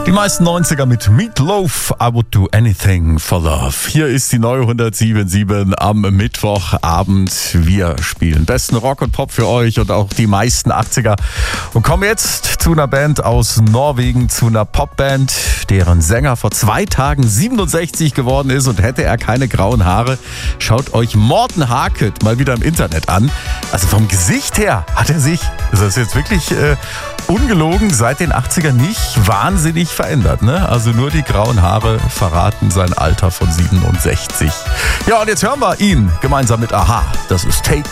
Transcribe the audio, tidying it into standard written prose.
Die meisten 90er mit Meatloaf, I would do anything for love. Hier ist die neue 107.7 am Mittwochabend. Wir spielen besten Rock und Pop für euch und auch die meisten 80er. Und kommen jetzt zu einer Band aus Norwegen, zu einer Popband, deren Sänger vor 2 Tagen 67 geworden ist. Und hätte er keine grauen Haare, schaut euch Morten Harket mal wieder im Internet an. Also vom Gesicht her hat er sich, das ist jetzt wirklich ungelogen, seit den 80ern nicht wahnsinnig verändert, ne? Also nur die grauen Haare verraten sein Alter von 67. Ja, und jetzt hören wir ihn gemeinsam mit Aha. Das ist Take